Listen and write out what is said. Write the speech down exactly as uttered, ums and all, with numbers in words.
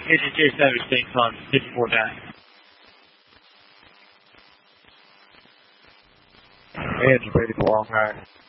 Agent J Savage, thanks on fifty-four back. Agent Brady, long high.